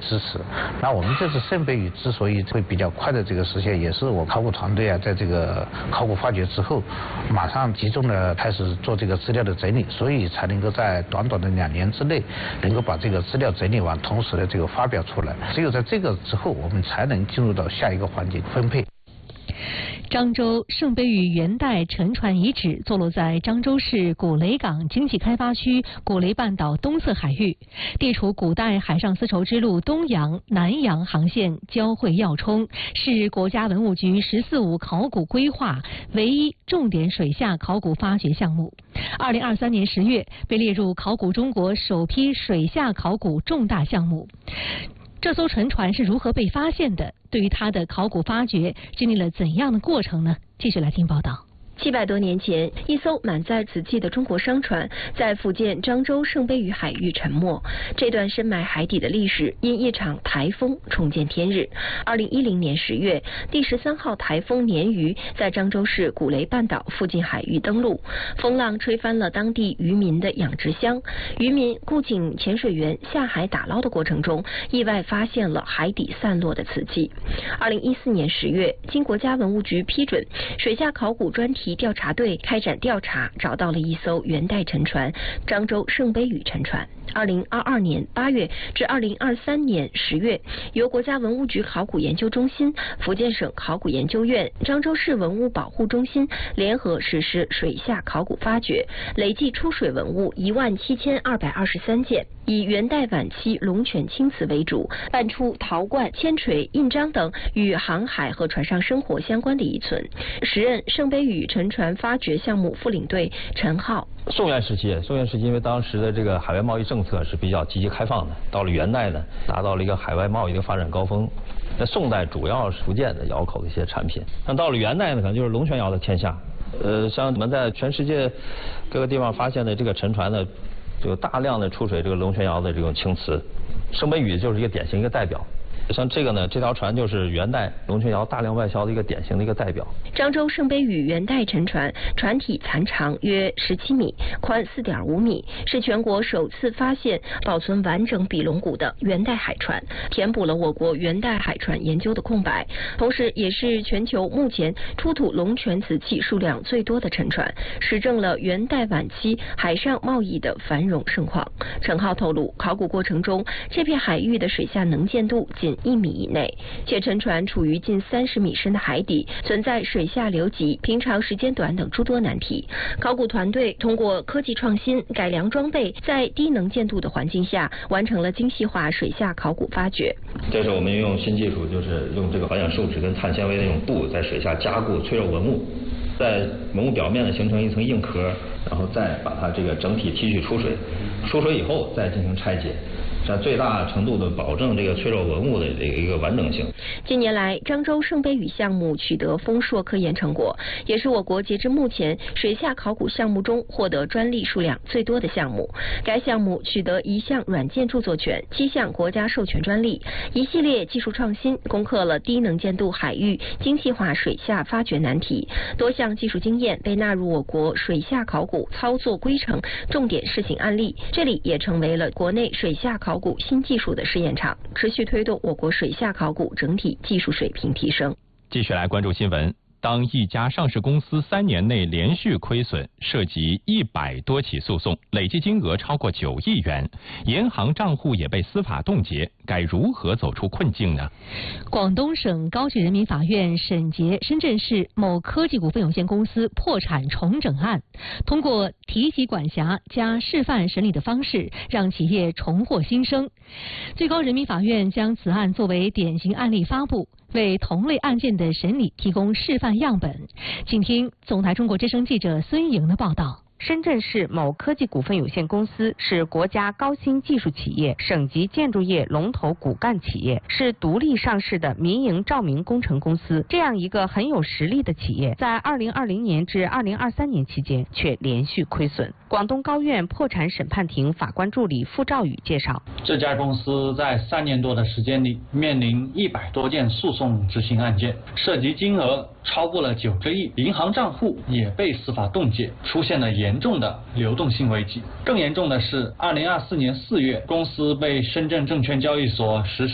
支持。那我们这次圣杯鱼之所以会比较快的这个实现，也是我考古团队啊，在这个考古发掘之后，马上集中的开始做这个资料的整理，所以才能够在短短的2年之内，能够把这个资料整理完，同时的这个发表出来。只有在这个之后，我们才能进入到下一个环节分配。 漳州圣杯鱼元代沉船遗址坐落在漳州市古雷港经济开发区古雷半岛东侧海域，地处古代海上丝绸之路东洋、南洋航线交汇要冲，是国家文物局“14·5”考古规划唯一重点水下考古发掘项目。2023年10月被列入考古中国首批水下考古重大项目。这艘沉船是如何被发现的？对于它的考古发掘经历了怎样的过程呢？继续来听报道。 700多年前，一艘满载瓷器的中国商船在福建漳州圣杯鱼海域沉没。这段深埋海底的历史因一场台风重见天日。2010年10月，第13号台风鲶鱼在漳州市古雷半岛附近海域登陆，风浪吹翻了当地渔民的养殖箱。渔民雇请潜水员下海打捞的过程中，意外发现了海底散落的瓷器。2014年10月，经国家文物局批准，水下考古专题调查队开展调查，找到了一艘元代沉船——漳州圣杯鱼沉船。2022年8月至2023年10月，由国家文物局考古研究中心、福建省考古研究院、漳州市文物保护中心联合实施水下考古发掘，累计出水文物17223件，以元代晚期龙泉青瓷为主，搬出陶罐、铅锤、印章等与航海和船上生活相关的遗存。时任圣杯鱼沉船发掘项目副领队陈浩。 宋元时期，因为当时的这个海外贸易政策是比较积极开放的，到了元代呢，达到了一个海外贸易的发展高峰。那宋代主要是福建的窑口的一些产品，那到了元代呢，可能就是龙泉窑的天下。像我们在全世界各个地方发现的这个沉船呢，就大量的出水这个龙泉窑的这种青瓷，圣杯鱼就是一个典型一个代表。像这个呢，这条船就是元代龙泉窑大量外销的一个典型的一个代表。 漳州圣杯鱼元代沉船，船体残长约17米，宽4.5米，是全国首次发现保存完整比龙骨的元代海船，填补了我国元代海船研究的空白，同时也是全球目前出土龙泉瓷器数量最多的沉船，实证了元代晚期海上贸易的繁荣盛况。陈浩透露，考古过程中，这片海域的水下能见度仅1米以内，且沉船处于近30米深的海底，存在水下流急、平常时间短等诸多难题。考古团队通过科技创新、改良装备，在低能见度的环境下，完成了精细化水下考古发掘。 这是我们用新技术，就是用这个保险树脂跟碳纤维的那种布，在水下加固脆弱文物，在文物表面呢形成一层硬壳，然后再把它这个整体提取出水，出水以后再进行拆解。最大程度的保证这个脆弱文物的这个一个完整性。 近年来，漳州圣杯鱼项目取得丰硕科研成果，也是我国截至目前水下考古项目中获得专利数量最多的项目。该项目取得1项软件著作权、7项国家授权专利，一系列技术创新攻克了低能见度海域精细化水下发掘难题，多项技术经验被纳入我国水下考古操作规程重点试行案例，这里也成为了国内水下考古新技术的试验场，持续推动我国水下考古整体技术水平提升。 继续来关注新闻。当一家上市公司3年内连续亏损，涉及100多起诉讼，累计金额超过9亿元，银行账户也被司法冻结，该如何走出困境呢？ 广东省高级人民法院审结深圳市某科技股份有限公司破产重整案，通过提起管辖加示范审理的方式，让企业重获新生。最高人民法院将此案作为典型案例发布，为同类案件的审理提供示范样本。请听总台中国之声记者孙莹的报道。 深圳市某科技股份有限公司是国家高新技术企业、省级建筑业龙头骨干企业，是独立上市的民营照明工程公司。这样一个很有实力的企业，在2020年至2023年期间却连续亏损。广东高院破产审判庭法官助理傅兆宇介绍， 这家公司在3年多的时间里，面临100多件诉讼执行案件，涉及金额超过了9个亿，银行账户也被司法冻结，出现了严重的流动性危机。更严重的是，2024年4月，公司被深圳证券交易所实施